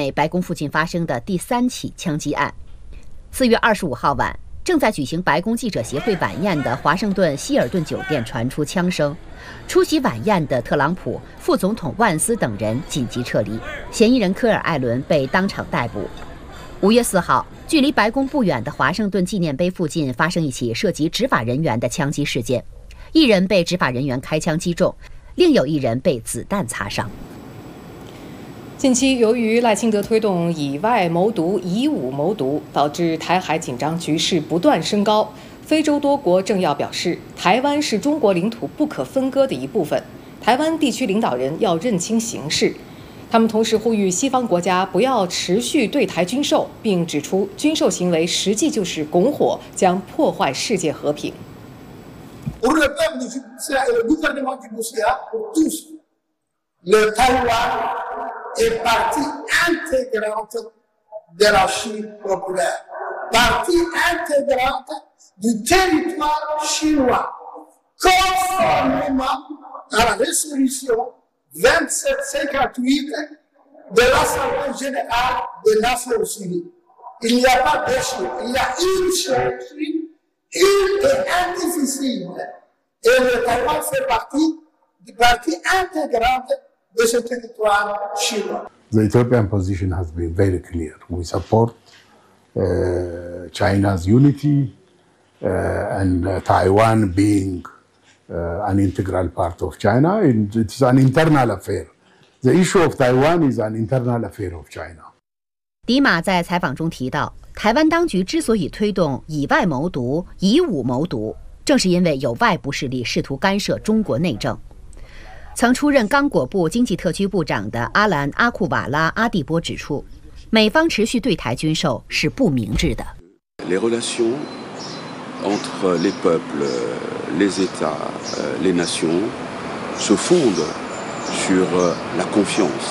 内白宫附近发生的第3起枪击案。4月25号晚，正在举行白宫记者协会晚宴的华盛顿希尔顿酒店传出枪声。出席晚宴的特朗普、副总统万斯等人紧急撤离，嫌疑人科尔·艾伦被当场逮捕。5月4号，距离白宫不远的华盛顿纪念碑附近发生一起涉及执法人员的枪击事件，一人被执法人员开枪击中，另有一人被子弹擦伤。 近期，由于赖清德推动以外谋独、以武谋独，导致台海紧张局势不断升高。非洲多国政要表示，台湾是中国领土不可分割的一部分，台湾地区领导人要认清形势。他们同时呼吁西方国家不要持续对台军售，并指出军售行为实际就是拱火，将破坏世界和平。 est partie intégrante de la Chine populaire, partie intégrante du territoire chinois, conformément à la résolution 2758 de l'Assemblée générale des Nations unies. Il n'y a pas deux Chines, il y a une seule Chine, une et indivisible. Et le Taïwan fait partie intégrante de ce territoire chinois. The Ethiopian position has been very clear. We support China's unity and Taiwan being an integral part of China. And it's an internal affair. The issue of Taiwan is an internal affair of China. 迪马在采访中提到，台湾当局之所以推动以外谋独、以武谋独，正是因为有外部势力试图干涉中国内政。曾出任刚果部经济特区部长的阿兰·阿库瓦拉·阿蒂波指出，美方持续对台军售是不明智的。 Les relations entre les peuples, les États, les nations se fondent sur la confiance.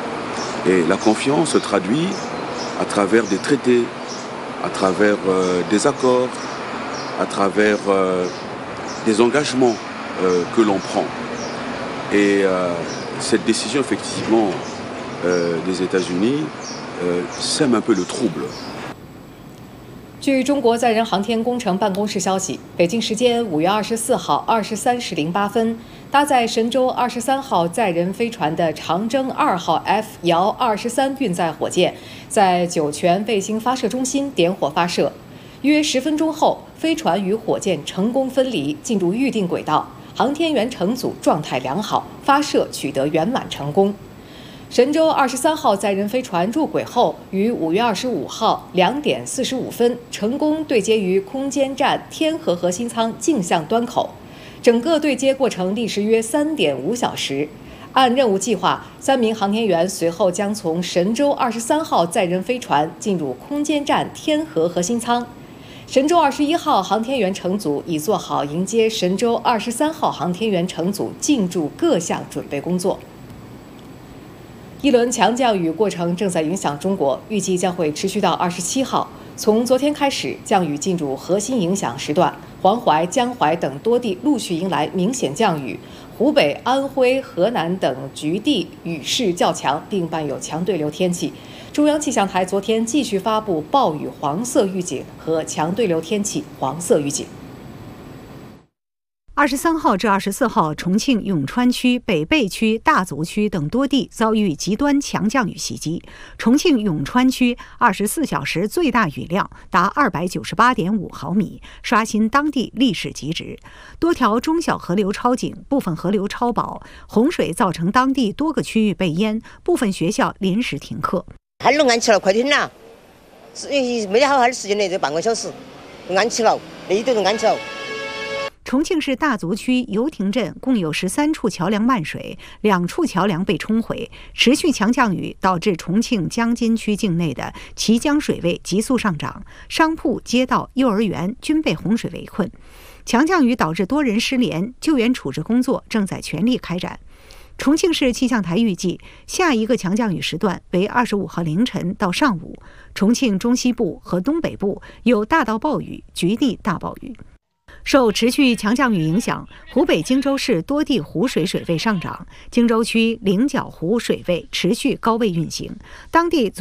Et la confiance se traduit à travers des traités, à travers des accords, à travers des engagements que l'on prend. Et cette décision, effectivement, des États-Unis sème un peu le trouble. 据中国载人航天工程办公室消息，北京时间5月24号23时08分，搭载神舟23号载人飞船的长征2号 F 遥23运载火箭，在酒泉卫星发射中心点火发射。约10分钟后，飞船与火箭成功分离，进入预定轨道。航天员乘组状态良好，发射取得圆满成功。神舟23号载人飞船入轨后，于5月25号2点45分成功对接于空间站天河核心舱径向端口，整个对接过程历时约3.5小时。按任务计划，3名航天员随后将从神舟23号载人飞船进入空间站天河核心舱。神舟21号航天员乘组已做好迎接神舟23号航天员乘组进驻各项准备工作。一轮强降雨过程正在影响中国，预计将会持续到27号。从昨天开始，降雨进入核心影响时段，黄淮、江淮等多地陆续迎来明显降雨，湖北、安徽、河南等局地雨势较强，并伴有强对流天气。中央气象台昨天继续发布暴雨黄色预警和强对流天气黄色预警。 23号至24号，重庆永川区、北碚区、大足区等多地遭遇极端强降雨袭击。重庆永川区24小时最大雨量达298.5毫米，刷新当地历史极值。多条中小河流超警，部分河流超保，洪水造成当地多个区域被淹，部分学校临时停课。 还能安起了，快点啦！没得好好的时间呢，这半个小时安起了，那一堆都安起了。 重庆市大足区油亭镇共有13处桥梁漫水，2处桥梁被冲毁。持续强降雨导致重庆江津区境内的綦江水位急速上涨，商铺、街道、幼儿园均被洪水围困。强降雨导致多人失联，救援处置工作正在全力开展。重庆市气象台预计，下一个强降雨时段为25号凌晨到上午，重庆中西部和东北部有大到暴雨，局地大暴雨。受持续强降雨影响，湖北荆州市多地湖水水位上涨，荆州区菱角湖水位持续高位运行，当地